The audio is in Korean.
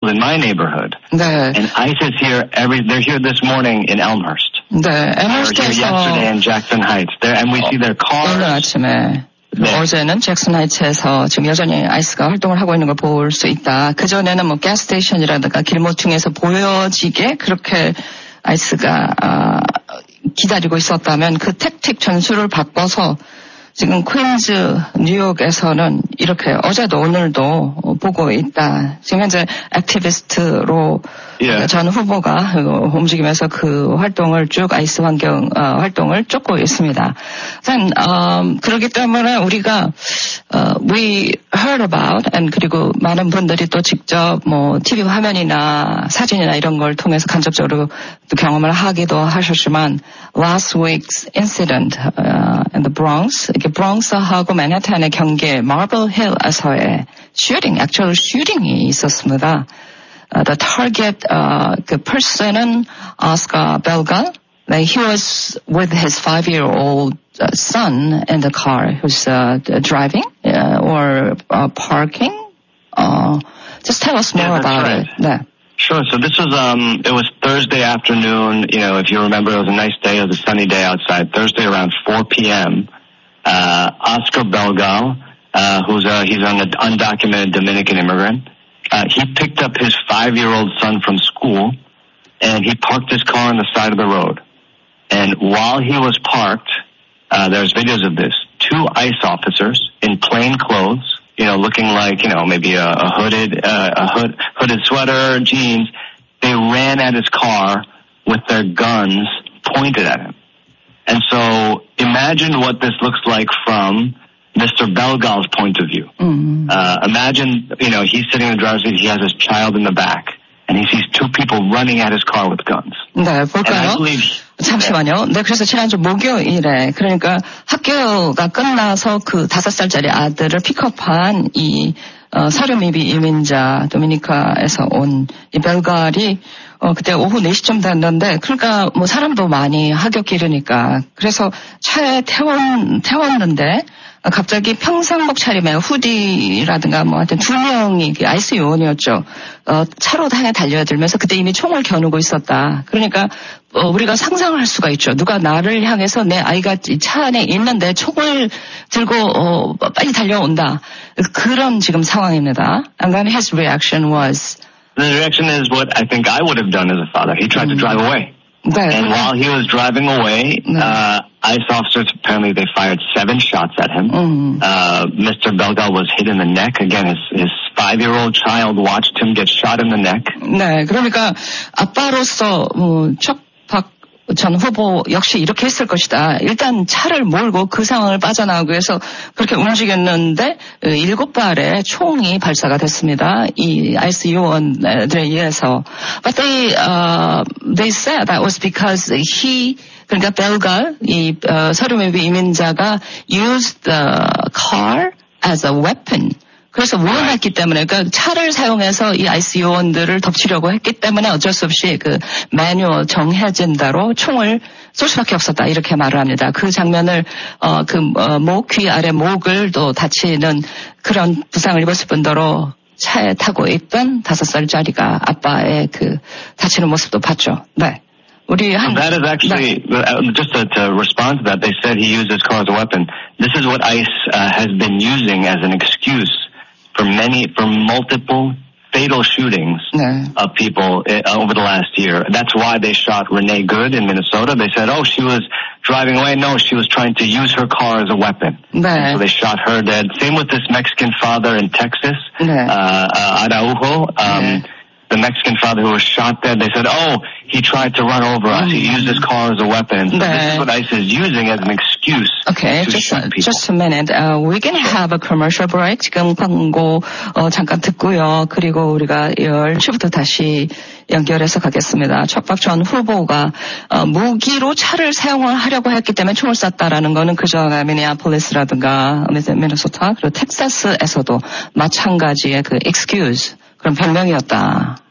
in my neighborhood. 네. And ICE is here they're here this morning in Elmhurst. 네, Elmhurst에서. They were here yesterday in Jackson Heights. And we see their cars. 오늘 아침에. 네. 어제는 잭슨 하이츠에서 지금 여전히 아이스가 활동을 하고 있는 걸 볼 수 있다. 그전에는 뭐 가스스테이션이라든가 길모퉁에서 보여지게 그렇게 아이스가 기다리고 있었다면 그 택틱 전술을 바꿔서 지금 퀸즈, 뉴욕에서는 이렇게 어제도 오늘도 보고 있다. 지금 현재 액티비스트로 전 후보가 움직이면서 그 활동을 쭉 아이스 환경 활동을 쫓고 있습니다. 그렇기 때문에 우리가 we heard about and 그리고 많은 분들이 또 직접 뭐 TV 화면이나 사진이나 이런 걸 통해서 간접적으로 또 경험을 하기도 하셨지만 last week's incident in the Bronx 이게 브롱스하고 맨해튼의 경계 마블 힐에서의 actual shooting이 있었습니다. The target, the person은 Oscar Belgal. He was with his 5-year-old son in the car who's driving or parking. Just tell us more about right. it. 네. Sure. So this was, it was Thursday afternoon. You know, if you remember, it was a nice day. It was a sunny day outside. Thursday around 4 p.m. Oscar Belgal, he's an undocumented Dominican immigrant. He picked up his 5-year-old son from school and he parked his car on the side of the road. And while he was parked, there's videos of this. 2 ICE officers in plain clothes, you know, looking like, you know, maybe a hooded sweater, jeans. They ran at his car with their guns pointed at him. And so imagine what this looks like from Mr. Belgal's point of view. Imagine, you know, he's sitting in the driver's seat, he has his child in the back, and he sees 2 people running at his car with guns. 네, 볼까요? 잠시만요. 네, 그래서 지난주 목요일에, 그러니까 학교가 끝나서 그 5살짜리 아들을 픽업한 이, 서류미비 이민자, 도미니카에서 온 이 벨갈이, 그때 오후 4시쯤 됐는데, 그러니까 뭐 사람도 많이 하굣길이니까, 그래서 차에 태웠는데, 갑자기 평상복 차림에 후디라든가 뭐 하여튼 2명이 아이스 요원이었죠. 차로 향해 달려들면서 그때 이미 총을 겨누고 있었다. 그러니까 우리가 상상을 할 수가 있죠. 누가 나를 향해서 내 아이가 차 안에 있는데 총을 들고 빨리 달려온다. 그런 지금 상황입니다. And then his reaction was The reaction is what I think I would have done as a father. He tried to drive away. 네. And while he was driving away, ICE officers, apparently they fired 7 shots at him. Mr. Belgal was hit in the neck. Again, his 5-year-old child watched him get shot in the neck. 네, 그러니까 아빠로서 척박 전 후보 역시 이렇게 했을 것이다. 일단 차를 몰고 그 상황을 빠져나가기 위해서 그렇게 움직였는데 7발의 총이 발사가 됐습니다. 이 아이스 요원들에 의해서. But they said that was because 그러니까 벨갈, 이 서류미비 이민자가 used the car as a weapon. 그래서 무용했기 때문에, 그러니까 차를 사용해서 이 아이스 요원들을 덮치려고 했기 때문에 어쩔 수 없이 그 매뉴얼 정해진 대로 총을 쏠 수밖에 없었다. 이렇게 말을 합니다. 그 장면을, 귀 아래 목을 또 다치는 그런 부상을 입었을 뿐더러 차에 타고 있던 5살짜리가 아빠의 그 다치는 모습도 봤죠. 네. That is actually, just to respond to that, they said he used his car as a weapon. This is what ICE has been using as an excuse for multiple fatal shootings of people over the last year. That's why they shot Renee Good in Minnesota. They said, she was driving away. No, she was trying to use her car as a weapon. 네. So they shot her dead. Same with this Mexican father in Texas, Araujo. The Mexican father who was shot dead, they said, he tried to run over us. He used his car as a weapon. So this is what ICE is using as an excuse to shoot people. Just a minute. We can have a commercial break. 지금 광고 잠깐 듣고요. 그리고 우리가 10시부터 다시 연결해서 가겠습니다. 척박 전 후보가 무기로 차를 사용을 하려고 했기 때문에 총을 쐈다라는 거는 그전에 미니애폴리스라든가 미네소타 그리고 텍사스에서도 마찬가지의 그 excuse 그런 변명이었다.